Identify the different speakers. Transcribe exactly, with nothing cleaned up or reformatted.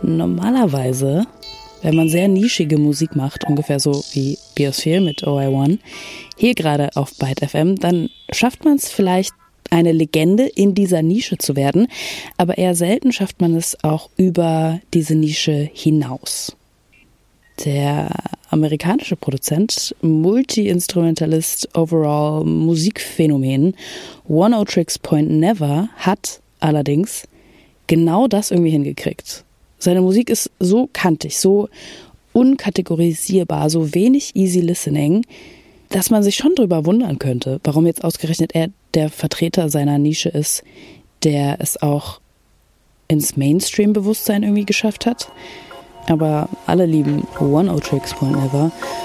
Speaker 1: Normalerweise, wenn man sehr nischige Musik macht, ungefähr so wie Biosphere mit O I One, hier gerade auf Byte F M, dann schafft man es vielleicht, eine Legende in dieser Nische zu werden, aber eher selten schafft man es auch über diese Nische hinaus. Der amerikanische Produzent, Multi-Instrumentalist, overall Musikphänomen Oneohtrix Point Never hat allerdings genau das irgendwie hingekriegt. Seine Musik ist so kantig, so unkategorisierbar, so wenig easy listening, dass man sich schon drüber wundern könnte, warum jetzt ausgerechnet er der Vertreter seiner Nische ist, der es auch ins Mainstream-Bewusstsein irgendwie geschafft hat. Aber alle lieben Oneohtrix Point Never